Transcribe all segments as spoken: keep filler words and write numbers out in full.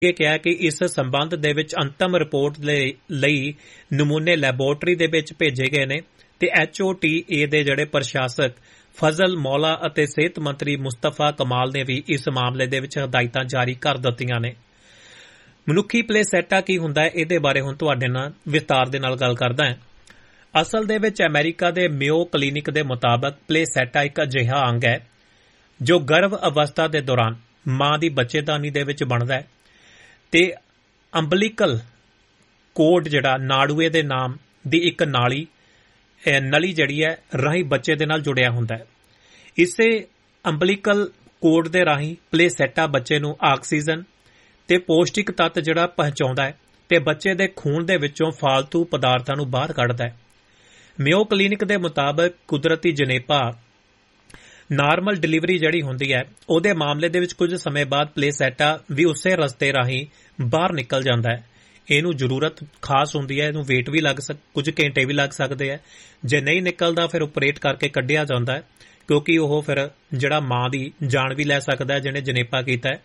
ਇਹ ਕਿਹਾ ਕਿ ਇਸ ਸੰਬੰਧ ਦੇ ਵਿੱਚ ਅੰਤਮ ਰਿਪੋਰਟ ਲਈ ਨਮੂਨੇ ਲੈਬੋਰਟਰੀ ਦੇ ਵਿੱਚ ਭੇਜੇ ਗਏ ਨੇ ਤੇ ਐਚ ਓ ਟੀ ਏ ਦੇ ਜਿਹੜੇ ਪ੍ਰਸ਼ਾਸਕ ਫਜ਼ਲ ਮੌਲਾ ਅਤੇ ਸਿਹਤ ਮੰਤਰੀ ਮੁਸਤਫਾ ਕਮਾਲ ਨੇ ਵੀ ਇਸ ਮਾਮਲੇ ਦੇ ਵਿੱਚ ਹਦਾਇਤਾਂ ਜਾਰੀ ਕਰ ਦਿੱਤੀਆਂ ਨੇ। ਮਨੁੱਖੀ ਪਲੇਸੈਟਾ ਕੀ ਹੁੰਦਾ ਹੈ, ਇਹਦੇ ਬਾਰੇ ਹੁਣ ਤੁਹਾਡੇ ਨਾਲ ਵਿਸਤਾਰ ਦੇ ਨਾਲ ਗੱਲ ਕਰਦਾ ਹਾਂ। ਅਸਲ ਦੇ ਵਿੱਚ ਅਮਰੀਕਾ ਦੇ ਮਿਓ ਕਲੀਨਿਕ ਦੇ ਮੁਤਾਬਕ ਪਲੇਸੈਟਾ ਇੱਕ ਅਜਿਹਾ ਅੰਗ ਹੈ ਜੋ ਗਰਭ ਅਵਸਥਾ ਦੇ ਦੌਰਾਨ ਮਾਂ ਦੀ ਬੱਚੇਦਾਨੀ ਦੇ ਵਿੱਚ ਬਣਦਾ ਹੈ ਤੇ ਅੰਬਲੀਕਲ ਕੋਡ ਜਿਹੜਾ ਨਾੜੂਏ ਦੇ ਨਾਮ ਦੀ ਇੱਕ ਨਾਲੀ ਨਲੀ ਜਿਹੜੀ ਹੈ ਰਾਹੀਂ ਬੱਚੇ ਦੇ ਨਾਲ ਜੁੜਿਆ ਹੁੰਦਾ ਹੈ। ਇਸੇ ਅੰਬਲੀਕਲ ਕੋਡ ਦੇ ਰਾਹੀਂ ਪਲੇਸੈਟਾ ਬੱਚੇ ਨੂੰ ਆਕਸੀਜਨ ਤੇ ਪੌਸ਼ਟਿਕ ਤੱਤ ਜਿਹੜਾ ਪਹੁੰਚਾਉਂਦਾ ਹੈ ਤੇ ਬੱਚੇ ਦੇ ਖੂਨ ਦੇ ਵਿੱਚੋਂ ਫਾਲਤੂ ਪਦਾਰਥਾਂ ਨੂੰ ਬਾਹਰ ਕੱਢਦਾ ਹੈ। ਮਿਓ ਕਲੀਨਿਕ ਦੇ ਮੁਤਾਬਕ ਕੁਦਰਤੀ ਜਣੇਪਾ ਨਾਰਮਲ ਡਿਲੀਵਰੀ ਜਿਹੜੀ ਹੁੰਦੀ ਹੈ ਉਹਦੇ ਮਾਮਲੇ ਦੇ ਵਿੱਚ ਕੁਝ ਸਮੇਂ ਬਾਅਦ ਪਲੇਸੈਟਾ ਵੀ ਉਸੇ ਰਸਤੇ ਰਾਹੀਂ ਬਾਹਰ ਨਿਕਲ ਜਾਂਦਾ ਹੈ। ਇਹਨੂੰ ਜ਼ਰੂਰਤ ਖਾਸ ਹੁੰਦੀ ਹੈ, ਇਹਨੂੰ ਵੇਟ ਵੀ ਲੱਗ ਸਕ ਕੁਝ ਘੰਟੇ ਵੀ ਲੱਗ ਸਕਦੇ ਹੈ। ਜੇ ਨਹੀਂ ਨਿਕਲਦਾ ਫਿਰ ਆਪਰੇਟ ਕਰਕੇ ਕੱਢਿਆ ਜਾਂਦਾ ਹੈ ਕਿਉਂਕਿ ਉਹ ਫਿਰ ਜਿਹੜਾ ਮਾਂ ਦੀ ਜਾਨ ਵੀ ਲੈ ਸਕਦਾ ਹੈ ਜਿਹਨੇ ਜਣੇਪਾ ਕੀਤਾ ਹੈ।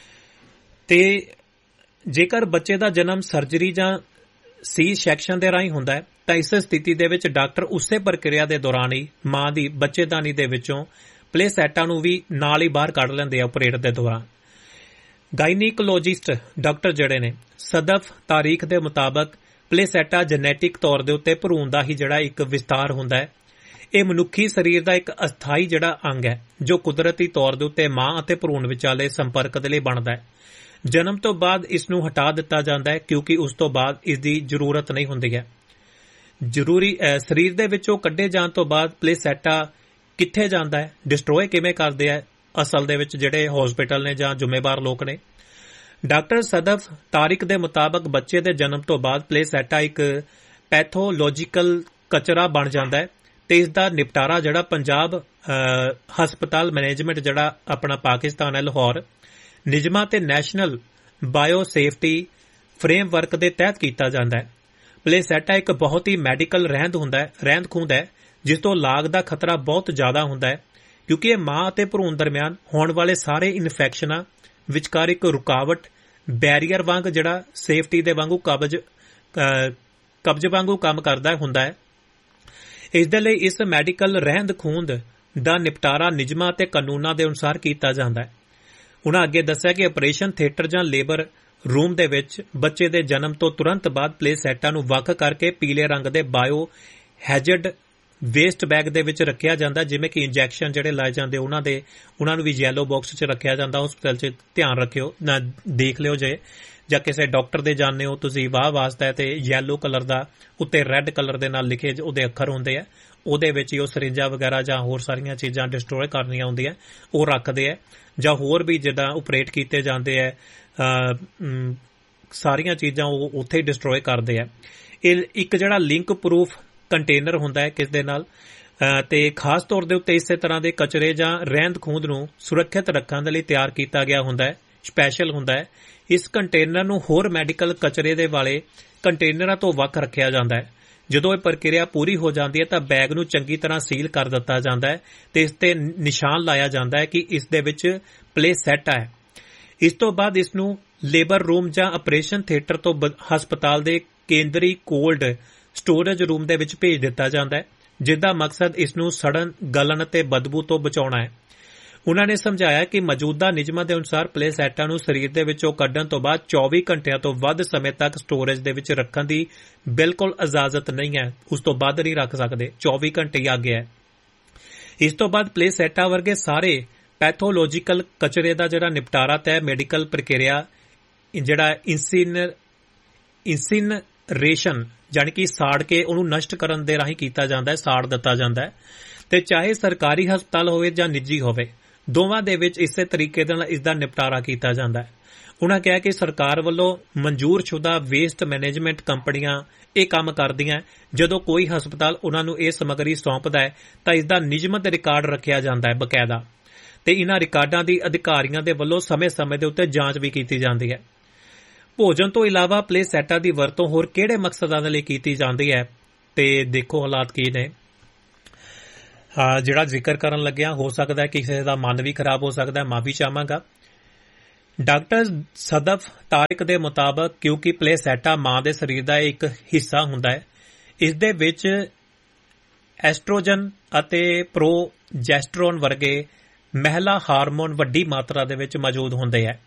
ਤੇ ਜੇਕਰ ਬੱਚੇ ਦਾ ਜਨਮ ਸਰਜਰੀ ਜਾਂ ਸੀ ਸੈਕਸ਼ਨ ਦੇ ਰਾਹੀਂ ਹੁੰਦਾ ਹੈ ਤਾਂ ਇਸ ਸਥਿਤੀ ਦੇ ਵਿੱਚ ਡਾਕਟਰ ਉਸੇ ਪ੍ਰਕਿਰਿਆ ਦੇ ਦੌਰਾਨ ਹੀ ਮਾਂ ਦੀ ਬੱਚੇਦਾਨੀ ਦੇ ਵਿੱਚੋਂ ਪਲੇਸੈਟਾ ਨੂੰ ਵੀ ਨਾਲ ਹੀ ਬਾਹਰ ਕੱਢ ਲੈਂਦੇ ਆ ਆਪਰੇਟ ਦੇ ਦੌਰਾਨ। ਗਾਇਨੀਕੋਲੋਜਿਸਟ ਡਾਕਟਰ ਜਿਹੜੇ ਨੇ ਸਦਫ ਤਾਰੀਖ ਦੇ ਮੁਤਾਬਕ ਪਲੇਸੈਟਾ ਜੈਨੇਟਿਕ ਤੌਰ ਦੇ ਉੱਤੇ ਭਰੂਣ ਦਾ ਹੀ ਜਿਹੜਾ ਇੱਕ ਵਿਸਤਾਰ ਹੁੰਦਾ ਹੈ। ਇਹ ਮਨੁੱਖੀ ਸਰੀਰ ਦਾ ਇੱਕ ਅਸਥਾਈ ਜਿਹੜਾ ਅੰਗ ਹੈ ਜੋ ਕੁਦਰਤੀ ਤੌਰ ਦੇ ਉੱਤੇ ਮਾਂ ਅਤੇ ਭਰੂਣ ਵਿਚਾਲੇ ਸੰਪਰਕ ਦੇ ਲਈ ਬਣਦਾ ਹੈ। ਜਨਮ ਤੋਂ ਬਾਅਦ ਇਸ ਨੂੰ ਹਟਾ ਦਿੱਤਾ ਜਾਂਦਾ ਹੈ ਕਿਉਂਕਿ ਉਸ ਤੋਂ ਬਾਅਦ ਇਸ ਦੀ ਜ਼ਰੂਰਤ ਨਹੀਂ ਹੁੰਦੀ ਹੈ। ਜ਼ਰੂਰੀ ਸਰੀਰ ਦੇ ਵਿੱਚੋਂ ਕੱਢੇ ਜਾਣ ਤੋਂ ਬਾਅਦ ਪਲੇਸੈਟਾ ਕਿੱਥੇ ਜਾਂਦਾ ਹੈ, ਡਿਸਟਰੋਏ ਕਿਵੇਂ ਕਰਦੇ ਆ ਅਸਲ ਦੇ ਵਿੱਚ ਜਿਹੜੇ ਹਸਪੀਟਲ ਨੇ ਜਾਂ ਜ਼ਿੰਮੇਵਾਰ ਲੋਕ ਨੇ। ਡਾਕਟਰ ਸਦਫ ਤਾਰਿਕ ਦੇ ਮੁਤਾਬਕ ਬੱਚੇ ਦੇ ਜਨਮ ਤੋਂ ਬਾਅਦ ਪਲੇਸੈਟਾ ਇੱਕ ਪੈਥੋਲੋਜੀਕਲ ਕਚਰਾ ਬਣ ਜਾਂਦਾ ਹੈ ਤੇ ਇਸ ਦਾ ਨਿਪਟਾਰਾ ਜਿਹੜਾ ਪੰਜਾਬ ਹਸਪਤਾਲ ਮੈਨੇਜਮੈਂਟ ਜਿਹੜਾ ਆਪਣਾ ਪਾਕਿਸਤਾਨ ਹੈ ਲਾਹੌਰ ਨਿਯਮਾਂ ਤੇ ਨੈਸ਼ਨਲ ਬਾਇਓ ਸੇਫਟੀ ਫਰੇਮਵਰਕ ਦੇ ਤਹਿਤ ਕੀਤਾ ਜਾਂਦਾ ਹੈ। ਪਲੇਸੈਟਾ ਇੱਕ ਬਹੁਤ ਹੀ ਮੈਡੀਕਲ ਰਹਿੰਦ ਹੁੰਦਾ ਹੈ ਰਹਿੰਦ ਖੂੰਹਦ ਹੈ ਜਿਸ ਤੋਂ ਲਾਗ ਦਾ ਖਤਰਾ ਬਹੁਤ ਜ਼ਿਆਦਾ ਹੁੰਦਾ ਹੈ ਕਿਉਂਕਿ ਇਹ ਮਾਂ ਅਤੇ ਭਰੂਣ ਦਰਮਿਆਨ ਹੋਣ ਵਾਲੇ ਸਾਰੇ ਇਨਫੈਕਸ਼ਨਾਂ ਵਿਚਕਾਰ ਇੱਕ ਰੁਕਾਵਟ ਬੈਰੀਅਰ ਵਾਂਗ ਜਿਹੜਾ ਸੇਫਟੀ ਦੇ ਵਾਂਗੂ ਕਬਜ਼ ਕਬਜ਼ ਵਾਂਗੂ ਕੰਮ ਕਰਦਾ ਹੁੰਦਾ ਹੈ। ਇਸ ਦੇ ਲਈ ਇਸ ਮੈਡੀਕਲ ਰਹਿੰਦ ਖੂੰਹਦ ਦਾ ਨਿਪਟਾਰਾ ਨਿਯਮਾਂ ਤੇ ਕਾਨੂੰਨਾਂ ਦੇ ਅਨੁਸਾਰ ਕੀਤਾ ਜਾਂਦਾ ਹੈ। ਉਨ੍ਹਾਂ ਅੱਗੇ ਦੱਸਿਆ ਕਿ ਆਪਰੇਸ਼ਨ ਥੀਏਟਰ ਜਾਂ ਲੇਬਰ ਰੂਮ ਦੇ ਵਿੱਚ ਬੱਚੇ ਦੇ ਜਨਮ ਤੋਂ ਤੁਰੰਤ ਬਾਅਦ ਪਲੇਸੈਟਾ ਨੂੰ ਵੱਖ ਕਰਕੇ ਪੀਲੇ ਰੰਗ ਦੇ ਬਾਇਓ ਹੈਜ਼ਰਡ ਵੇਸਟ ਬੈਗ ਦੇ ਵਿੱਚ ਰੱਖਿਆ ਜਾਂਦਾ, ਜਿਵੇਂ ਕਿ ਇੰਜੈਕਸ਼ਨ ਜਿਹੜੇ ਲਾਏ ਜਾਂਦੇ ਉਹਨਾਂ ਦੇ ਉਹਨਾਂ ਨੂੰ ਵੀ ਯੈਲੋ ਬਾਕਸ 'ਚ ਰੱਖਿਆ ਜਾਂਦਾ। ਹਸਪਤਾਲ 'ਚ ਧਿਆਨ ਰੱਖਿਓ ਨਾ, ਦੇਖ ਲਿਓ ਜੇ ਜਾਂ ਕਿਸੇ ਡਾਕਟਰ ਦੇ ਜਾਣਦੇ ਹੋ ਤੁਸੀਂ ਵਾਹ ਵਾਸਤਾ ਤੇ ਯੈਲੋ ਕਲਰ ਦਾ ਉੱਤੇ ਰੈੱਡ ਕਲਰ ਦੇ ਨਾਲ ਲਿਖੇ ਉਹਦੇ ਅੱਖਰ ਹੁੰਦੇ ਆ, ਉਹਦੇ ਵਿੱਚ ਹੀ ਉਹ ਸਰਿੰਜਾਂ ਵਗੈਰਾ ਜਾਂ ਹੋਰ ਸਾਰੀਆਂ ਚੀਜ਼ਾਂ ਡਿਸਟਰੋਏ ਕਰਨੀਆਂ ਹੁੰਦੀਆਂ ਉਹ ਰੱਖਦੇ ਆ, ਜਾਂ ਹੋਰ ਵੀ ਜਿੱਦਾਂ ਆਪਰੇਟ ਕੀਤੇ ਜਾਂਦੇ ਆ ਸਾਰੀਆਂ ਚੀਜ਼ਾਂ ਉਹ ਉੱਥੇ ਹੀ ਡਿਸਟਰੋਏ ਕਰਦੇ ਆ। ਇਹ ਇੱਕ ਜਿਹੜਾ ਲਿੰਕ ਪ੍ਰੂਫ ਕੰਟੇਨਰ ਹੁੰਦਾ ਹੈ ਕਿਸ ਦੇ ਨਾਲ ਤੇ ਖਾਸ ਤੌਰ ਦੇ ਉੱਤੇ ਇਸੇ ਤਰ੍ਹਾਂ ਦੇ ਕਚਰੇ ਜਾਂ ਰਹਿੰਦ ਖੂੰਹਦ ਨੂੰ ਸੁਰੱਖਿਅਤ ਰੱਖਣ ਦੇ ਲਈ ਤਿਆਰ ਕੀਤਾ ਗਿਆ ਹੁੰਦਾ ਹੈ, ਸਪੈਸ਼ਲ ਹੁੰਦਾ ਹੈ। ਇਸ ਕੰਟੇਨਰ ਨੂੰ ਹੋਰ ਮੈਡੀਕਲ ਕਚਰੇ ਦੇ ਵਾਲੇ ਕੰਟੇਨਰਾਂ ਤੋਂ ਵੱਖ ਰੱਖਿਆ ਜਾਂਦਾ ਹੈ। ਜਦੋਂ ਇਹ ਪ੍ਰਕਿਰਿਆ ਪੂਰੀ ਹੋ ਜਾਂਦੀ ਹੈ ਤਾਂ ਬੈਗ ਨੂੰ ਚੰਗੀ ਤਰ੍ਹਾਂ ਸੀਲ ਕਰ ਦਿੱਤਾ ਜਾਂਦਾ ਹੈ ਤੇ ਇਸ ਤੇ ਨਿਸ਼ਾਨ ਲਾਇਆ ਜਾਂਦਾ ਹੈ ਕਿ ਇਸ ਦੇ ਵਿੱਚ ਪਲੇਸੈਟਾ ਹੈ। ਇਸ ਤੋਂ ਬਾਅਦ ਇਸ ਨੂੰ ਲੇਬਰ ਰੂਮ ਜਾਂ ਆਪਰੇਸ਼ਨ ਥੀਏਟਰ ਤੋਂ ਹਸਪਤਾਲ ਦੇ ਕੇਂਦਰੀ ਕੋਲਡ ਸਟੋਰੇਜ ਰੂਮ ਦੇ ਵਿੱਚ ਭੇਜ ਦਿੱਤਾ ਜਾਂਦਾ ਹੈ, ਜਿਸਦਾ ਮਕਸਦ ਇਸ ਨੂੰ ਸੜਨ, ਗਲਣ ਅਤੇ ਬਦਬੂ ਤੋਂ ਬਚਾਉਣਾ ਹੈ। ਉਨ੍ਹਾਂ ਨੇ ਸਮਝਾਇਆ ਕਿ ਮੌਜੂਦਾ ਨਿਯਮਾਂ ਦੇ ਅਨੁਸਾਰ ਪਲੇਸੈਟਾ ਨੂੰ ਸਰੀਰ ਦੇ ਵਿੱਚੋਂ ਕੱਢਣ ਤੋਂ ਬਾਅਦ ਚੌਵੀ ਘੰਟਿਆਂ ਤੋਂ ਵੱਧ ਸਮੇਂ ਤੱਕ ਸਟੋਰੇਜ ਦੇ ਵਿੱਚ ਰੱਖਣ ਦੀ ਬਿਲਕੁਲ ਇਜਾਜ਼ਤ ਨਹੀਂ ਹੈ, ਉਸ ਤੋਂ ਵੱਧ ਨਹੀਂ ਰੱਖ ਸਕਦੇ, ਚੌਵੀ ਘੰਟੇ ਹੀ ਆਗਿਆ ਹੈ। ਇਸ ਤੋਂ ਬਾਅਦ ਪਲੇਸੈਟਾ ਵਰਗੇ ਸਾਰੇ ਪੈਥੋਲੋਜੀਕਲ ਕਚਰੇ ਦਾ ਜਿਹੜਾ ਨਿਪਟਾਰਾ ਤੈ ਮੈਡੀਕਲ ਪ੍ਰਕਿਰਿਆ ਜਿਹੜਾ ਇਨਸੀਨਰ ਇਨਸੀਨਰੇਸ਼ਨ ਜਾਣੀ ਕਿ ਸਾੜ ਕੇ ਉਹਨੂੰ ਨਸ਼ਟ ਕਰਨ ਦੇ ਰਾਹੀਂ ਕੀਤਾ ਜਾਂਦਾ ਹੈ, ਸਾੜ ਦਿੱਤਾ ਜਾਂਦਾ ਹੈ। ਤੇ ਚਾਹੇ ਸਰਕਾਰੀ ਹਸਪਤਾਲ ਹੋਵੇ ਜਾਂ ਨਿੱਜੀ ਹੋਵੇ, ਦੋਵਾਂ ਦੇ ਵਿੱਚ ਇਸੇ ਤਰੀਕੇ ਨਾਲ ਇਸ ਦਾ ਨਿਪਟਾਰਾ ਕੀਤਾ ਜਾਂਦਾ ਹੈ। ਉਨ੍ਹਾਂ ਕਿਹਾ ਕਿ ਸਰਕਾਰ ਵੱਲੋਂ ਮਨਜ਼ੂਰਸ਼ੁਦਾ ਵੇਸਟ ਮੈਨੇਜਮੈਂਟ ਕੰਪਨੀਆਂ ਇਹ ਕੰਮ ਕਰਦੀਆਂ। ਜਦੋਂ ਕੋਈ ਹਸਪਤਾਲ ਉਨ੍ਹਾਂ ਨੂੰ ਇਹ ਸਮੱਗਰੀ ਸੌਂਪਦਾ ਹੈ ਤਾਂ ਇਸ ਦਾ ਨਿਯਮਤ ਰਿਕਾਰਡ ਰੱਖਿਆ ਜਾਂਦਾ ਹੈ ਬਕਾਇਦਾ, ਤੇ ਇਨ੍ਹਾਂ ਰਿਕਾਰਡਾਂ ਦੀ ਅਧਿਕਾਰੀਆਂ ਦੇ ਵੱਲੋਂ ਸਮੇਂ-ਸਮੇਂ ਦੇ ਉੱਤੇ ਜਾਂਚ ਵੀ ਕੀਤੀ ਜਾਂਦੀ ਹੈ। ਭੋਜਨ ਤੋਂ ਇਲਾਵਾ ਪਲੇਸੈਟਾ ਦੀ ਵਰਤੋਂ ਹੋਰ ਕਿਹੜੇ ਮਕਸਦਾਂ ਦੇ ਲਈ ਕੀਤੀ ਜਾਂਦੀ ਹੈ ਤੇ ਦੇਖੋ ਹਾਲਾਤ ਕੀ ਨੇ। ਜਿਹੜਾ ਜ਼ਿਕਰ ਕਰਨ ਲੱਗਿਆ ਹੋ ਸਕਦਾ ਹੈ ਕਿਸੇ ਦਾ ਮਨ ਵੀ ਖਰਾਬ ਹੋ ਸਕਦਾ ਹੈ, ਮਾਫੀ ਚਾਹਾਂਗਾ। ਡਾਕਟਰ ਸਦਫ ਤਾਰਿਕ ਦੇ ਮੁਤਾਬਕ ਕਿਉਂਕਿ ਪਲੇਸੈਟਾ ਮਾਂ ਦੇ ਸਰੀਰ ਦਾ ਇੱਕ ਹਿੱਸਾ ਹੁੰਦਾ ਹੈ, ਇਸ ਦੇ ਵਿੱਚ ਐਸਟ੍ਰੋਜਨ ਅਤੇ ਪ੍ਰੋਜੈਸਟਰੋਨ ਵਰਗੇ ਮਹਿਲਾ ਹਾਰਮੋਨ ਵੱਡੀ ਮਾਤਰਾ ਦੇ ਵਿੱਚ ਮੌਜੂਦ ਹੁੰਦੇ ਹੈ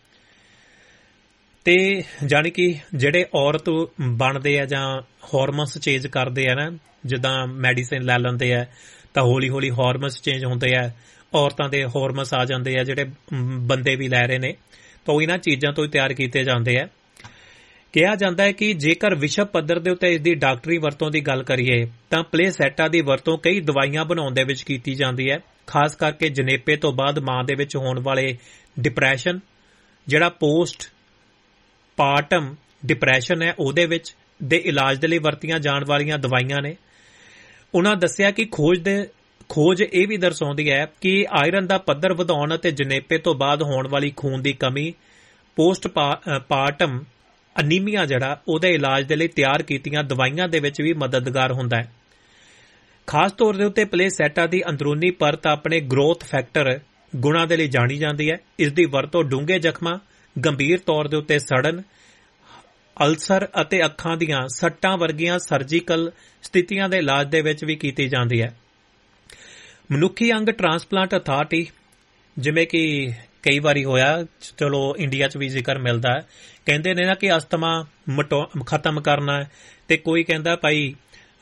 ਤੇ ਜਾਣੀ ਕਿ ਜਿਹੜੇ ਔਰਤ ਬਣਦੇ ਆ ਜਾਂ ਹਾਰਮੋਨਸ ਚੇਂਜ ਕਰਦੇ ਆ ਨਾ, ਜਿੱਦਾਂ ਮੈਡੀਸਿਨ ਲੈ ਲੈਂਦੇ ਆ ਤਾਂ ਹੌਲੀ ਹੌਲੀ ਹਾਰਮੋਨਸ ਚੇਂਜ ਹੁੰਦੇ ਆ, ਔਰਤਾਂ ਦੇ ਹਾਰਮੋਨਸ ਆ ਜਾਂਦੇ ਆ ਜਿਹੜੇ ਬੰਦੇ ਵੀ ਲੈ ਰਹੇ ਨੇ, ਤਾਂ ਉਹ ਇਹਨਾਂ ਚੀਜ਼ਾਂ ਤੋਂ ਹੀ ਤਿਆਰ ਕੀਤੇ ਜਾਂਦੇ ਆ। ਕਿਹਾ ਜਾਂਦਾ ਹੈ ਕਿ ਜੇਕਰ ਵਿਸ਼ਵ ਪੱਧਰ ਦੇ ਉੱਤੇ ਇਸ ਦੀ ਡਾਕਟਰੀ ਵਰਤੋਂ ਦੀ ਗੱਲ ਕਰੀਏ ਤਾਂ ਪਲੇਸੈਟਾ ਦੀ ਵਰਤੋਂ ਕਈ ਦਵਾਈਆਂ ਬਣਾਉਣ ਦੇ ਵਿੱਚ ਕੀਤੀ ਜਾਂਦੀ ਹੈ, ਖਾਸ ਕਰਕੇ ਜਨੇਪੇ ਤੋਂ ਬਾਅਦ ਮਾਂ ਦੇ ਵਿੱਚ ਹੋਣ ਵਾਲੇ ਡਿਪਰੈਸ਼ਨ, ਜਿਹੜਾ ਪੋਸਟ ਪਾਰਟਮ ਡਿਪਰੈਸ਼ਨ ਹੈ, ਉਹਦੇ ਵਿੱਚ ਦੇ ਇਲਾਜ ਦੇ ਲਈ ਵਰਤੀਆਂ ਜਾਣ ਵਾਲੀਆਂ ਦਵਾਈਆਂ ਨੇ। ਉਹਨਾਂ ਦੱਸਿਆ ਕਿ ਖੋਜ ਦੇ ਖੋਜ ਇਹ ਵੀ ਦਰਸਾਉਂਦੀ ਹੈ ਕਿ ਆਇਰਨ ਦਾ ਪੱਧਰ ਵਧਾਉਣ ਅਤੇ ਜਨੇਪੇ ਤੋਂ ਬਾਅਦ ਹੋਣ ਵਾਲੀ ਖੂਨ ਦੀ ਕਮੀ ਪੋਸਟ ਪਾਰਟਮ ਅਨੀਮੀਆ ਜਿਹੜਾ ਉਹਦੇ ਇਲਾਜ ਦੇ ਲਈ ਤਿਆਰ ਕੀਤੀਆਂ ਦਵਾਈਆਂ ਦੇ ਵਿੱਚ ਵੀ ਮਦਦਗਾਰ ਹੁੰਦਾ ਹੈ। ਖਾਸ ਤੌਰ ਦੇ ਉੱਤੇ ਪਲੇਸੈਟਾ ਦੀ ਅੰਦਰੂਨੀ ਪਰਤ ਆਪਣੇ ਗਰੋਥ ਫੈਕਟਰ ਗੁਣਾਂ ਦੇ ਲਈ ਜਾਣੀ ਜਾਂਦੀ ਹੈ। ਇਸ ਦੀ ਵਰਤੋਂ ਡੂੰਘੇ ਜ਼ਖਮਾਂ, ਗੰਭੀਰ ਤੌਰ ਦੇ ਉੱਤੇ ਸੜਨ, ਅਲਸਰ ਅਤੇ ਅੱਖਾਂ ਦੀਆਂ ਸੱਟਾਂ ਵਰਗੀਆਂ ਸਰਜੀਕਲ ਸਥਿਤੀਆਂ ਦੇ ਇਲਾਜ ਦੇ ਵਿੱਚ ਵੀ ਕੀਤੀ ਜਾਂਦੀ ਹੈ। ਮਨੁੱਖੀ ਅੰਗ ਟ੍ਰਾਂਸਪਲਾਂਟ ਅਥਾਰਟੀ, ਜਿਵੇਂ ਕਿ ਕਈ ਵਾਰੀ ਹੋਇਆ, ਚਲੋ ਇੰਡੀਆ 'ਚ ਵੀ ਜ਼ਿਕਰ ਮਿਲਦਾ ਹੈ, ਕਹਿੰਦੇ ਨੇ ਨਾ ਕਿ ਅਸਥਮਾ ਖਤਮ ਕਰਨਾ ਹੈ, ਤੇ ਕੋਈ ਕਹਿੰਦਾ ਭਾਈ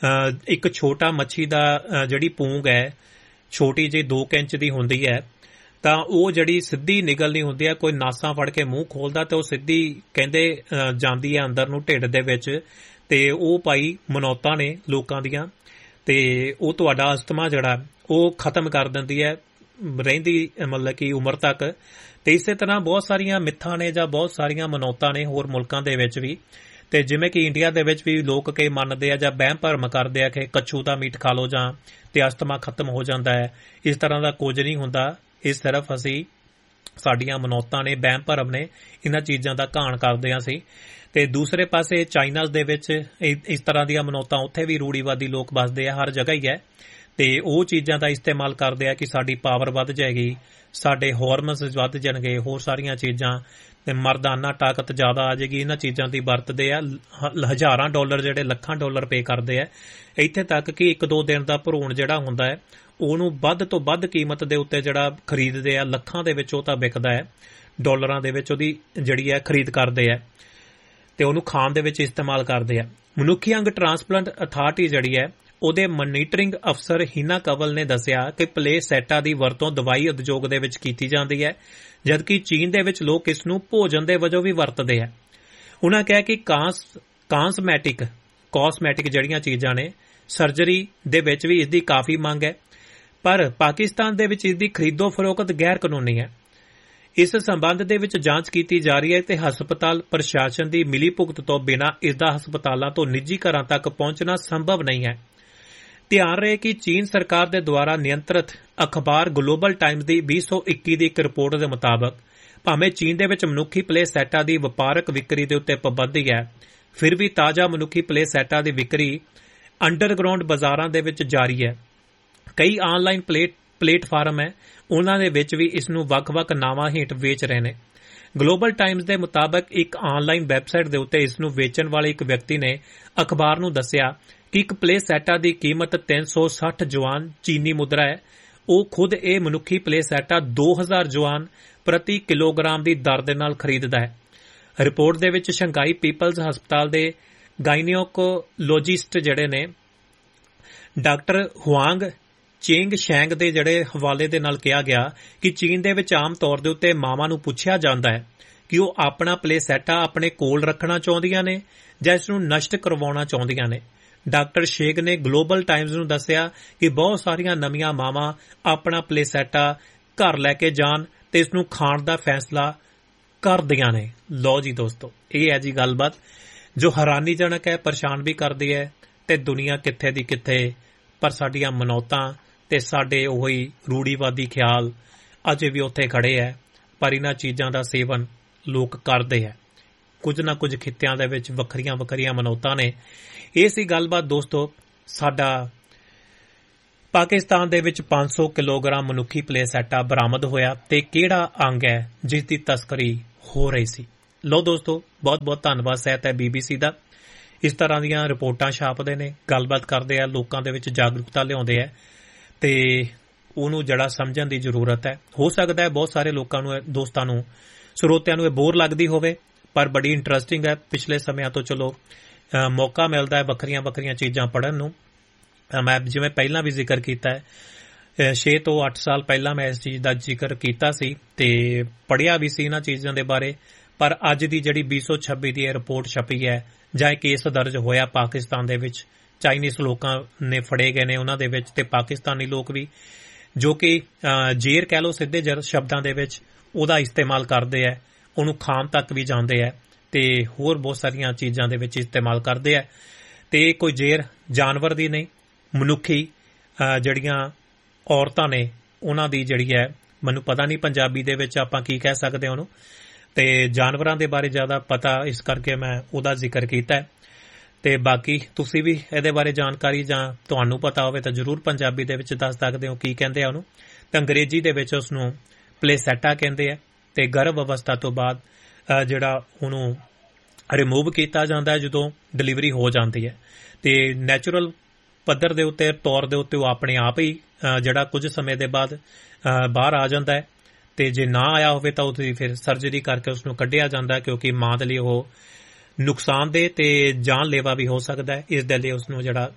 ਇੱਕ ਛੋਟਾ ਮੱਛੀ ਦਾ ਜਿਹੜੀ ਪੂੰਗ ਹੈ ਛੋਟੀ ਜਿਹੀ ਦੋ ਇੰਚ ਦੀ ਹੁੰਦੀ ਹੈ, ਤਾਂ ਉਹ ਜਿਹੜੀ ਸਿੱਧੀ ਨਿਗਲਣੀ ਹੁੰਦੀ ਹੈ, ਕੋਈ ਨਾਸਾਂ ਫੜ ਕੇ ਮੂੰਹ ਖੋਲਦਾ ਤੇ ਉਹ ਸਿੱਧੀ ਕਹਿੰਦੇ ਜਾਂਦੀ ਹੈ ਅੰਦਰ ਨੂੰ ਢਿੱਡ ਦੇ ਵਿੱਚ, ਤੇ ਉਹ ਭਾਈ ਮਨੌਤਾਂ ਨੇ ਲੋਕਾਂ ਦੀਆਂ, ਤੇ ਉਹ ਤੁਹਾਡਾ ਅਸਥਮਾ ਜਿਹੜਾ ਉਹ ਖਤਮ ਕਰ ਦਿੰਦੀ ਹੈ ਰਹਿੰਦੀ ਮਤਲਬ ਕਿ ਉਮਰ ਤੱਕ। ਤੇ ਇਸੇ ਤਰ੍ਹਾਂ ਬਹੁਤ ਸਾਰੀਆਂ ਮਿੱਥਾਂ ਨੇ ਜਾਂ ਬਹੁਤ ਸਾਰੀਆਂ ਮਨੌਤਾਂ ਨੇ ਹੋਰ ਮੁਲਕਾਂ ਦੇ ਵਿੱਚ ਵੀ, ਤੇ ਜਿਵੇਂ ਕਿ ਇੰਡੀਆ ਦੇ ਵਿੱਚ ਵੀ ਲੋਕ ਕਈ ਮੰਨਦੇ ਆ ਜਾਂ ਵਹਿਮ ਭਰਮ ਕਰਦੇ ਆ ਕਿ ਕੱਛੂ ਦਾ ਮੀਟ ਖਾ ਲਓ ਜਾਂ ਤੇ ਅਸਥਮਾ ਖਤਮ ਹੋ ਜਾਂਦਾ ਹੈ। ਇਸ ਤਰ੍ਹਾਂ ਦਾ ਕੁਝ ਨਹੀਂ ਹੁੰਦਾ, ਇਹ ਸਿਰਫ ਅਸੀਂ ਸਾਡੀਆਂ ਮਨੌਤਾਂ ਨੇ, ਵਹਿਮ ਭਰਮ ਨੇ, ਇਹਨਾਂ ਚੀਜ਼ਾਂ ਦਾ ਘਾਣ ਕਰਦੇ ਹਾਂ ਅਸੀਂ। ਤੇ ਦੂਸਰੇ ਪਾਸੇ ਚਾਈਨਾਜ਼ ਦੇ ਵਿੱਚ ਇਸ ਤਰ੍ਹਾਂ ਦੀਆਂ ਮਨੌਤਾਂ, ਉੱਥੇ ਵੀ ਰੂੜੀਵਾਦੀ ਲੋਕ ਵੱਸਦੇ ਆ, ਹਰ ਜਗ੍ਹਾ ਹੀ ਹੈ, ਤੇ ਉਹ ਚੀਜ਼ਾਂ ਦਾ ਇਸਤੇਮਾਲ ਕਰਦੇ ਆ ਕਿ ਸਾਡੀ ਪਾਵਰ ਵੱਧ ਜਾਏਗੀ, ਸਾਡੇ ਹਾਰਮੋਨਸ ਵੱਧ ਜਾਣਗੇ, ਹੋਰ ਸਾਰੀਆਂ ਚੀਜ਼ਾਂ, ਤੇ ਮਰਦਾਨਾ ਤਾਕਤ ਜ਼ਿਆਦਾ ਆ ਜਾਏਗੀ। ਇਹਨਾਂ ਚੀਜ਼ਾਂ ਦੀ ਵਰਤਦੇ ਆ, ਹਜ਼ਾਰਾਂ ਡਾਲਰ ਜਿਹੜੇ ਲੱਖਾਂ ਡਾਲਰ ਪੇ ਕਰਦੇ ਆ, ਇੱਥੇ ਤੱਕ ਕਿ ਇੱਕ ਦੋ ਦਿਨ ਦਾ ਭਰੂਣ ਜਿਹੜਾ ਹੁੰਦਾ ਹੈ ਉਹਨੂੰ ਵੱਧ ਤੋਂ ਵੱਧ ਕੀਮਤ ਦੇ ਉੱਤੇ ਜਿਹੜਾ ਖਰੀਦਦੇ ਆ, ਲੱਖਾਂ ਦੇ ਵਿੱਚ ਉਹ ਤਾਂ ਵਿਕਦਾ ਹੈ, ਡਾਲਰਾਂ ਦੇ ਵਿੱਚ ਉਹਦੀ ਜਿਹੜੀ ਹੈ ਖਰੀਦ ਕਰਦੇ ਆ ਤੇ ਉਹਨੂੰ ਖਾਣ ਦੇ ਵਿੱਚ ਇਸਤੇਮਾਲ ਕਰਦੇ ਆ। ਮਨੁੱਖੀ ਅੰਗ ਟ੍ਰਾਂਸਪਲਾਂਟ ਅਥਾਰਟੀ ਜਿਹੜੀ ਹੈ ਉਹਦੇ ਮੋਨੀਟਰਿੰਗ ਅਫਸਰ ਹੀਨਾ ਕੰਵਲ ਨੇ ਦੱਸਿਆ ਕਿ ਪਲੇਸੈਟਾ ਦੀ ਵਰਤੋਂ ਦਵਾਈ ਉਦਯੋਗ ਦੇ ਵਿੱਚ ਕੀਤੀ ਜਾਂਦੀ ਹੈ, ਜਦਕਿ ਚੀਨ ਦੇ ਵਿੱਚ ਲੋਕ ਇਸ ਨੂੰ ਭੋਜਨ ਦੇ ਵਜੋਂ ਵੀ ਵਰਤਦੇ ਹੈ। ਉਹਨਾਂ ਕਿਹਾ ਕਿ ਕਾਂਸ ਕਾਂਸਮੈਟਿਕ ਕਾਸਮੈਟਿਕ ਜਿਹੜੀਆਂ ਚੀਜ਼ਾਂ ਨੇ, ਸਰਜਰੀ ਦੇ ਵਿੱਚ ਵੀ ਇਸ ਦੀ ਕਾਫੀ ਮੰਗ ਹੈ, ਪਰ ਪਾਕਿਸਤਾਨ ਦੇ ਵਿੱਚ ਇਸ ਦੀ ਖਰੀਦੋ ਫਰੋਖਤ ਗੈਰ ਕਾਨੂੰਨੀ ਹੈ। ਇਸ ਸੰਬੰਧ ਦੇ ਵਿੱਚ ਜਾਂਚ ਕੀਤੀ ਜਾ ਰਹੀ ਹੈ ਤੇ ਹਸਪਤਾਲ ਪ੍ਰਸ਼ਾਸਨ ਦੀ ਮਿਲੀ ਭੁਗਤ ਤੋਂ ਬਿਨਾਂ ਇਸ ਦਾ ਹਸਪਤਾਲਾਂ ਤੋਂ ਨਿੱਜੀ ਘਰਾਂ ਤੱਕ ਪਹੁੰਚਣਾ ਸੰਭਵ ਨਹੀਂ ਹੈ। ਧਿਆਨ ਰਹੇ ਕਿ ਚੀਨ ਸਰਕਾਰ ਦੇ ਦੁਆਰਾ ਨਿਯੰਤਰਿਤ ਅਖਬਾਰ ਗਲੋਬਲ ਟਾਈਮਜ਼ ਦੀ ਵੀਹ ਸੌ ਇੱਕੀ ਦੀ ਇੱਕ ਰਿਪੋਰਟ ਦੇ ਮੁਤਾਬਕ ਭਾਵੇਂ ਚੀਨ ਦੇ ਵਿੱਚ ਮਨੁੱਖੀ ਪਲੇਸੈਟਾ ਦੀ ਵਪਾਰਕ ਵਿਕਰੀ ਦੇ ਉੱਤੇ ਪਾਬੰਦੀ ਹੈ, ਫਿਰ ਵੀ ਤਾਜ਼ਾ ਮਨੁੱਖੀ ਪਲੇਸੈਟਾ ਦੀ ਵਿਕਰੀ ਅੰਡਰਗਰਾਉਂਡ ਬਾਜ਼ਾਰਾਂ ਦੇ ਵਿੱਚ ਜਾਰੀ ਹੈ। ਕਈ ਆਨਲਾਈਨ ਪਲੇਟ ਪਲੇਟਫਾਰਮ ਹੈ, ਉਹਨਾਂ ਦੇ ਵਿੱਚ ਵੀ ਇਸ ਨੂੰ ਵੱਖ-ਵੱਖ ਨਾਵਾਂ ਹੇਠ ਵੇਚ ਰਹੇ ਨੇ। ਗਲੋਬਲ ਟਾਈਮਜ਼ ਦੇ ਮੁਤਾਬਕ ਇੱਕ ਆਨਲਾਈਨ ਵੈਬਸਾਈਟ ਦੇ ਉੱਤੇ ਇਸ ਨੂੰ ਵੇਚਣ ਵਾਲੇ ਇੱਕ ਵਿਅਕਤੀ ਨੇ ਅਖਬਾਰ ਨੂੰ ਦੱਸਿਆ ਕਿ ਇੱਕ ਪਲੇਸੈਟਾ ਦੀ ਕੀਮਤ ਤਿੰਨ ਸੌ ਸੱਠ ਜੁਆਨ ਚੀਨੀ ਮੁਦਰਾ ਹੈ। ਉਹ ਖੁਦ ਇਹ ਮਨੁੱਖੀ ਪਲੇਸੈਟਾ ਦੋ ਹਜ਼ਾਰ ਜੁਆਨ ਪ੍ਰਤੀ ਕਿਲੋਗ੍ਰਾਮ ਦੀ ਦਰ ਦੇ ਨਾਲ ਖਰੀਦਦਾ ਹੈ। ਰਿਪੋਰਟ ਦੇ ਵਿੱਚ ਸ਼ੰਘਾਈ ਪੀਪਲਜ਼ ਹਸਪਤਾਲ ਦੇ ਗਾਇਨੀਓਕੋਲੋਜਿਸਟ ਜਿਹੜੇ ਨੇ ਡਾਕਟਰ ਹੁਆਂਗ ਚੇਂਗ ਸ਼ੈਂਗ ਦੇ ਜਿਹੜੇ ਹਵਾਲੇ ਦੇ ਨਾਲ ਕਿਹਾ ਗਿਆ ਕਿ ਚੀਨ ਦੇ ਵਿੱਚ ਆਮ ਤੌਰ ਦੇ ਉੱਤੇ ਮਾਵਾਂ ਨੂੰ ਪੁੱਛਿਆ ਜਾਂਦਾ ਹੈ ਕਿ ਉਹ ਆਪਣਾ ਪਲੇਸੈਟਾ ਆਪਣੇ ਕੋਲ ਰੱਖਣਾ ਚਾਹੁੰਦੀਆਂ ਨੇ ਜਾਂ ਇਸ ਨੂੰ ਨਸ਼ਟ ਕਰਵਾਉਣਾ ਚਾਹੁੰਦੀਆਂ ਨੇ। ਡਾਕਟਰ ਸ਼ੇਗ ਨੇ ਗਲੋਬਲ ਟਾਈਮਜ਼ ਨੂੰ ਦੱਸਿਆ ਕਿ ਬਹੁਤ ਸਾਰੀਆਂ ਨਵੀਆਂ ਮਾਵਾਂ ਆਪਣਾ ਪਲੇਸੈਟਾ ਘਰ ਲੈ ਕੇ ਜਾਣ ਤੇ ਇਸ ਨੂੰ ਖਾਣ ਦਾ ਫੈਸਲਾ ਕਰਦੀਆਂ ਨੇ। ਲਓ ਜੀ ਦੋਸਤੋ, ਇਹ ਹੈ ਜੀ ਗੱਲਬਾਤ ਜੋ ਹੈਰਾਨੀਜਨਕ ਹੈ, ਪਰੇਸ਼ਾਨ ਵੀ ਕਰਦੀ ਹੈ, ਤੇ ਦੁਨੀਆ ਕਿੱਥੇ ਦੀ ਕਿੱਥੇ, ਪਰ ਸਾਡੀਆਂ ਮਨੌਤਾਂ ਤੇ ਸਾਡੇ ਉਹੀ ਰੂੜੀਵਾਦੀ ਖਿਆਲ ਅਜੇ ਵੀ ਉੱਥੇ ਖੜੇ ਹੈ। ਪਰ ਇਹਨਾਂ ਚੀਜ਼ਾਂ ਦਾ ਸੇਵਨ ਲੋਕ ਕਰਦੇ ਹੈ। ਕੁਝ ਨਾ ਕੁਝ ਖਿੱਤਿਆਂ ਦੇ ਵਿੱਚ ਵੱਖਰੀਆਂ ਵੱਖਰੀਆਂ ਮਨੌਤਾਂ ਨੇ। ਇਹ ਸੀ ਗੱਲਬਾਤ ਦੋਸਤੋ। ਸਾਡਾ ਪਾਕਿਸਤਾਨ ਦੇ ਵਿੱਚ ਪੰਜ ਸੌ ਕਿਲੋਗ੍ਰਾਮ ਮਨੁੱਖੀ ਪਲੇਸੈਟਾ ਬਰਾਮਦ ਹੋਇਆ ਤੇ ਕਿਹੜਾ ਅੰਗ ਹੈ ਜਿਸ ਦੀ ਤਸਕਰੀ ਹੋ ਰਹੀ ਸੀ। ਲੋ ਦੋਸਤੋ, ਬਹੁਤ ਬਹੁਤ ਧੰਨਵਾਦ ਸਹਿਤ ਹੈ ਬੀਬੀਸੀ ਦਾ। ਇਸ ਤਰ੍ਹਾਂ ਦੀਆਂ ਰਿਪੋਰਟਾਂ ਛਾਪਦੇ ਨੇ, ਗੱਲਬਾਤ ਕਰਦੇ ਆ, ਲੋਕਾਂ ਦੇ ਵਿੱਚ ਜਾਗਰੂਕਤਾ ਲਿਆਉਂਦੇ ਆ ਤੇ ਉਹਨੂੰ ਜਿਹੜਾ ਸਮਝਣ ਦੀ ਜ਼ਰੂਰਤ ਹੈ। ਹੋ ਸਕਦਾ ਹੈ ਬਹੁਤ ਸਾਰੇ ਲੋਕਾਂ ਨੂੰ, ਦੋਸਤਾਂ ਨੂੰ, ਸਰੋਤਿਆਂ ਨੂੰ ਇਹ ਬੋਰ ਲੱਗਦੀ ਹੋਵੇ, ਪਰ ਬੜੀ ਇੰਟਰਸਟਿੰਗ ਹੈ। ਪਿਛਲੇ ਸਮਿਆਂ ਤੋਂ ਚਲੋ ਮੌਕਾ ਮਿਲਦਾ ਹੈ ਵੱਖਰੀਆਂ ਵੱਖਰੀਆਂ ਚੀਜ਼ਾਂ ਪੜ੍ਹਨ ਨੂੰ। ਮੈਂ ਜਿਵੇਂ ਪਹਿਲਾਂ ਵੀ ਜ਼ਿਕਰ ਕੀਤਾ ਹੈ, ਛੇ ਤੋਂ ਅੱਠ ਸਾਲ ਪਹਿਲਾਂ ਮੈਂ ਇਸ ਚੀਜ਼ ਦਾ ਜ਼ਿਕਰ ਕੀਤਾ ਸੀ ਤੇ ਪੜ੍ਹਿਆ ਵੀ ਸੀ ਇਹਨਾਂ ਚੀਜ਼ਾਂ ਦੇ ਬਾਰੇ। ਪਰ ਅੱਜ ਦੀ ਜਿਹੜੀ ਵੀਹ ਸੌ ਛੱਬੀ ਦੀ ਇਹ ਰਿਪੋਰਟ ਛਪੀ ਹੈ, ਜਾਂ ਕੇਸ ਦਰਜ ਹੋਇਆ ਪਾਕਿਸਤਾਨ ਦੇ ਵਿੱਚ, ਚਾਈਨੀਜ਼ ਲੋਕਾਂ ਨੇ ਫੜੇ ਗਏ ਨੇ ਉਹਨਾਂ ਦੇ ਵਿੱਚ, ਤੇ ਪਾਕਿਸਤਾਨੀ ਲੋਕ ਵੀ ਜੋ ਕਿ ਜੇਰ ਕਹਿ ਲਓ ਸਿੱਧੇ ਸ਼ਬਦਾਂ ਦੇ ਵਿੱਚ ਉਹਦਾ ਇਸਤੇਮਾਲ ਕਰਦੇ ਹੈ, ਉਹਨੂੰ ਖਾਣ ਤੱਕ ਵੀ ਜਾਂਦੇ ਹੈ ਤੇ ਹੋਰ ਬਹੁਤ ਸਾਰੀਆਂ ਚੀਜ਼ਾਂ ਦੇ ਵਿੱਚ ਇਸਤੇਮਾਲ ਕਰਦੇ ਹੈ। ਤੇ ਕੋਈ ਜੇਰ ਜਾਨਵਰ ਦੀ ਨਹੀਂ, ਮਨੁੱਖੀ ਜਿਹੜੀਆਂ ਔਰਤਾਂ ਨੇ ਉਹਨਾਂ ਦੀ ਜਿਹੜੀ ਹੈ, ਮੈਨੂੰ ਪਤਾ ਨਹੀਂ ਪੰਜਾਬੀ ਦੇ ਵਿੱਚ ਆਪਾਂ ਕੀ ਕਹਿ ਸਕਦੇ ਉਹਨੂੰ, ਤੇ ਜਾਨਵਰਾਂ ਦੇ ਬਾਰੇ ਜ਼ਿਆਦਾ ਪਤਾ, ਇਸ ਕਰਕੇ ਮੈਂ ਉਹਦਾ ਜ਼ਿਕਰ ਕੀਤਾ ਹੈ। ਤੇ ਬਾਕੀ ਤੁਸੀਂ ਵੀ ਇਹਦੇ ਬਾਰੇ ਜਾਣਕਾਰੀ ਜਾਂ ਤੁਹਾਨੂੰ ਪਤਾ ਹੋਵੇ ਤਾਂ ਜ਼ਰੂਰ ਪੰਜਾਬੀ ਦੇ ਵਿੱਚ ਦੱਸ ਸਕਦੇ ਹੋ ਕੀ ਕਹਿੰਦੇ ਆ ਉਹਨੂੰ। ਤੇ ਅੰਗਰੇਜ਼ੀ ਦੇ ਵਿੱਚ ਉਸਨੂੰ ਪਲੇਸੈਟਾ ਕਹਿੰਦੇ ਆ। ਤੇ ਗਰਭ ਅਵਸਥਾ ਤੋਂ ਬਾਅਦ ਜਿਹੜਾ ਉਹਨੂੰ ਰਿਮੂਵ ਕੀਤਾ ਜਾਂਦਾ ਹੈ ਜਦੋਂ ਡਿਲੀਵਰੀ ਹੋ ਜਾਂਦੀ ਹੈ। ਤੇ ਨੈਚੁਰਲ ਪੱਧਰ ਦੇ ਉੱਤੇ, ਤੌਰ ਦੇ ਉੱਤੇ ਉਹ ਆਪਣੇ ਆਪ ਹੀ ਜਿਹੜਾ ਕੁਝ ਸਮੇਂ ਦੇ ਬਾਅਦ ਬਾਹਰ ਆ ਜਾਂਦਾ ਹੈ। ਤੇ ਜੇ ਨਾ ਆਇਆ ਹੋਵੇ ਤਾਂ ਉਹਦੀ ਫਿਰ ਸਰਜਰੀ ਕਰਕੇ ਉਸਨੂੰ ਕੱਢਿਆ ਜਾਂਦਾ ਹੈ, ਕਿਉਂਕਿ ਮਾਂ ਦੇ ਲਈ ਉਹ ਨੁਕਸਾਨਦੇਹ ਤੇ ਜਾਨਲੇਵਾ ਵੀ ਹੋ ਸਕਦਾ ਹੈ। ਇਸ ਦੇ ਲਈ ਉਸਨੂੰ ਜਿਹੜਾ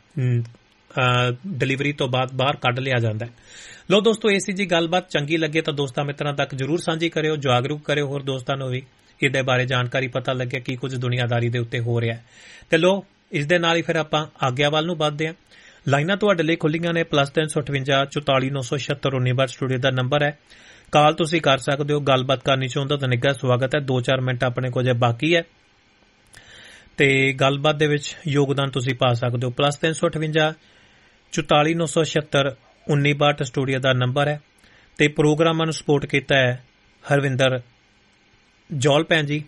ਡਿਲੀਵਰੀ ਤੋਂ ਬਾਅਦ ਬਾਹਰ ਕੱਢ ਲਿਆ ਜਾਂਦਾ ਹੈ। ਲੋ ਦੋਸਤੋ, ਇਹ ਸੀ ਜੀ ਗੱਲਬਾਤ। ਚੰਗੀ ਲੱਗੇ ਤਾਂ ਦੋਸਤਾਂ ਮਿੱਤਰਾਂ ਤੱਕ ਜ਼ਰੂਰ ਸਾਂਝੀ ਕਰਿਓ, ਜਾਗਰੂਕ ਕਰਿਓ ਹੋਰ ਦੋਸਤਾਂ ਨੂੰ ਵੀ ਇਹਦੇ ਬਾਰੇ ਜਾਣਕਾਰੀ ਪਤਾ ਲੱਗੇ ਕੀ ਕੁਝ ਦੁਨੀਆਦਾਰੀ ਦੇ ਉੱਤੇ ਹੋ ਰਿਹਾ ਹੈ। ਤੇ ਲੋ, ਇਸ ਦੇ ਨਾਲ ਹੀ ਫਿਰ ਆਪਾਂ ਆਗਿਆ ਵੱਲ ਨੂੰ ਵੱਧਦੇ ਹਾਂ। ਲਾਈਨਾਂ ਤੁਹਾਡੇ ਲਈ ਖੁੱਲੀਆਂ ਨੇ, ਪਲੱਸ ਤਿੰਨ ਸੌ ਅਠਵੰਜਾ ਚੁਤਾਲੀ ਨੌ ਸੌ ਛਿਅੱਤਰ ਉੱਨੀ ਬਾਰ ਸਟੂਡੀਓ ਦਾ ਨੰਬਰ ਹੈ। ਕਾਲ ਤੁਸੀਂ ਕਰ ਸਕਦੇ ਹੋ। ਗੱਲਬਾਤ ਕਰਨੀ ਚਾਹੁੰਦਾ ਤਾਂ ਨਿੱਘਾ ਸਵਾਗਤ ਹੈ। ਦੋ ਚਾਰ ਮਿੰਟ ਆਪਣੇ ਕੋਲ ਜੇ ਬਾਕੀ ਹੈ ਤੇ ਗੱਲਬਾਤ ਦੇ ਵਿੱਚ ਯੋਗਦਾਨ ਤੁਸੀਂ ਪਾ ਸਕਦੇ ਹੋ। ਪਲੱਸ ਤਿੰਨ ਸੌ ਅਠਵੰਜਾ ਚੁਤਾਲੀ ਨੌ ਸੌ ਛਿਅੱਤਰ ਉੱਨੀ ਬਾਹਠ ਸਟੂਡੀਓ ਦਾ ਨੰਬਰ ਹੈ। ਤੇ ਪ੍ਰੋਗਰਾਮਾਂ ਨੂੰ ਸਪੋਰਟ ਕੀਤਾ ਹੈ ਹਰਵਿੰਦਰ ਜੌਲ ਭੈਣ ਜੀ,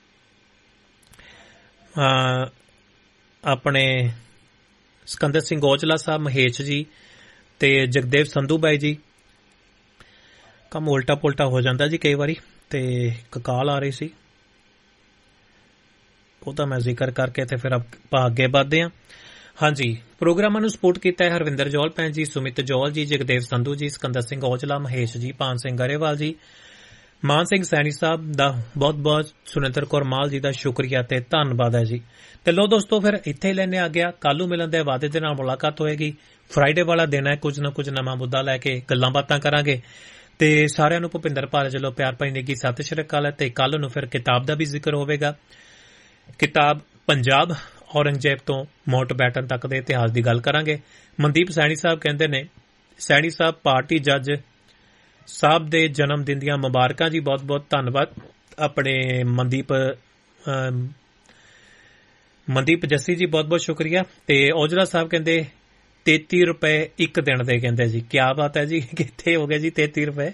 ਆਪਣੇ ਸਿਕੰਦਰ ਸਿੰਘ ਔਜਲਾ ਸਾਹਿਬ, ਮਹੇਸ਼ ਜੀ ਤੇ ਜਗਦੇਵ ਸੰਧੂ ਬਾਈ ਜੀ। ਕੰਮ ਉਲਟਾ ਪੁਲਟਾ ਹੋ ਜਾਂਦਾ ਜੀ ਕਈ ਵਾਰੀ, ਤੇ ਇੱਕ ਕਾਲ ਆ ਰਹੀ ਸੀ, ਉਹਦਾ ਮੈਂ ਜ਼ਿਕਰ ਕਰਕੇ ਤੇ ਫਿਰ ਆਪਾਂ ਅੱਗੇ ਵੱਧਦੇ ਹਾਂ। ਹਾਂਜੀ, ਪ੍ਰੋਗਰਾਮਾਂ ਨੂੰ ਸਪੋਰਟ ਕੀਤਾ ਹੈ ਹਰਵਿੰਦਰ ਜੌਲ ਭੈਣ ਜੀ, ਸੁਮਿਤ ਜੌਲ ਜੀ, ਜਗਦੇਵ ਸੰਧੂ ਜੀ, ਸਿਕੰਦਰ ਸਿੰਘ ਔਜਲਾ, ਮਹੇਸ਼ ਜੀ, ਪਾਨ ਸਿੰਘ ਗਰੇਵਾਲ ਜੀ, ਮਾਨ ਸਿੰਘ ਸੈਣੀ ਸਾਹਿਬ ਦਾ ਬਹੁਤ ਬਹੁਤ, ਸੁਨਿੰਦਰ ਕੌਰ ਮਾਲ ਜੀ ਦਾ ਸ਼ੁਕਰੀਆ ਤੇ ਧੰਨਵਾਦ ਹੈ ਜੀ। ਤੇ ਲੋ ਦੋਸਤੋ, ਫਿਰ ਇੱਥੇ ਹੀ ਲੈਣੇ ਆ ਗਿਆ। ਕੱਲ ਨੂੰ ਮਿਲਣ ਦੇ ਵਾਅਦੇ ਦੇ ਨਾਲ ਮੁਲਾਕਾਤ ਹੋਏਗੀ। ਫਰਾਈਡੇ ਵਾਲਾ ਦਿਨ ਹੈ, ਕੁਝ ਨਾ ਕੁਝ ਨਵਾਂ ਮੁੱਦਾ ਲੈ ਕੇ ਗੱਲਾਂ ਬਾਤਾਂ ਕਰਾਂਗੇ। ਤੇ ਸਾਰਿਆਂ ਨੂੰ ਭੁਪਿੰਦਰ ਭਾਰਤ ਵੱਲੋਂ ਪਿਆਰ ਭਰੀ ਨਿੱਘੀ ਸਤਿ ਸ਼੍ਰੀ ਅਕਾਲ ਹੈ। ਤੇ ਕੱਲ ਨੂੰ ਫਿਰ ਕਿਤਾਬ ਦਾ ਵੀ ਜ਼ਿਕਰ ਹੋਵੇਗਾ। ਕਿਤਾਬ ਪੰਜਾਬ ਔਰੰਗਜ਼ੇਬ ਤੋਂ ਮਾਊਂਟਬੈਟਨ ਤੱਕ ਦੇ ਇਤਿਹਾਸ ਦੀ ਗੱਲ ਕਰਾਂਗੇ। ਮਨਦੀਪ ਸੈਣੀ ਸਾਹਿਬ ਕਹਿੰਦੇ ਨੇ, ਸੈਣੀ ਸਾਹਿਬ ਪਾਰਟੀ ਜੱਜ ਸਾਹਿਬ ਦੇ ਜਨਮ ਦਿਨ ਦੀਆਂ ਮੁਬਾਰਕਾਂ ਜੀ। ਬਹੁਤ ਬਹੁਤ ਧੰਨਵਾਦ ਆਪਣੇ ਮਨਦੀਪ ਮਨਦੀਪ ਜੱਸੀ ਜੀ, ਬਹੁਤ ਬਹੁਤ ਸ਼ੁਕਰੀਆ। ਤੇ ਔਜਲਾ ਸਾਹਿਬ ਕਹਿੰਦੇ ਤੇਤੀ ਰੁਪਏ ਇੱਕ ਦਿਨ ਦੇ, ਕਹਿੰਦੇ ਜੀ ਕਿਆ ਬਾਤ ਹੈ ਜੀ, ਕਿੱਥੇ ਹੋ ਗਏ ਜੀ ਤੇਤੀ ਰੁਪਏ।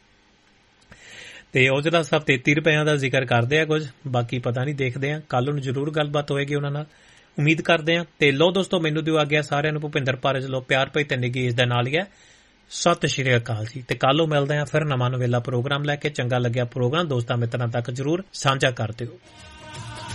ਤੇ ਔਜਲਾ ਸਾਹਿਬ ਤੇਤੀ ਰੁਪਇਆਂ ਦਾ ਜ਼ਿਕਰ ਕਰਦੇ ਆ ਕੁਝ, ਬਾਕੀ ਪਤਾ ਨਹੀਂ, ਦੇਖਦੇ ਆ। ਕੱਲ ਨੂੰ ਜ਼ਰੂਰ ਗੱਲਬਾਤ ਹੋਏਗੀ ਉਹਨਾਂ ਨਾਲ, ਉਮੀਦ ਕਰਦੇ ਆ। ਤੇ ਲੋ ਦੋਸਤੋ, ਮੈਨੂੰ ਦਿਓ ਆ ਗਿਆ ਸਾਰਿਆਂ ਨੂੰ ਭੁਪਿੰਦਰ ਭਾਰਤ ਵੱਲੋਂ ਪਿਆਰ ਭਰੀ ਤੇ ਨਿੱਘੀ ਇਸ ਦੇ ਨਾਲ ਹੀ ਹੈ ਸਤਿ ਸ਼੍ਰੀ ਅਕਾਲ ਜੀ। ਤੇ ਕੱਲ ਨੂੰ ਮਿਲਦੇ ਆ ਫਿਰ ਨਵਾਂ ਨਵੇਲਾ ਪ੍ਰੋਗਰਾਮ ਲੈ ਕੇ। ਚੰਗਾ ਲੱਗਿਆ ਪ੍ਰੋਗਰਾਮ ਦੋਸਤਾਂ ਮਿੱਤਰਾਂ ਤੱਕ ਜ਼ਰੂਰ ਸਾਂਝਾ ਕਰ ਦਿਓ।